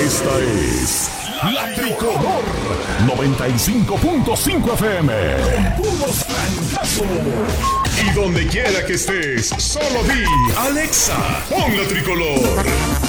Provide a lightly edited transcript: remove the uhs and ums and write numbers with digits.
Esta es La Tricolor 95.5 FM. Con puros francazos. Y donde quiera que estés, solo di Alexa, pon La Tricolor.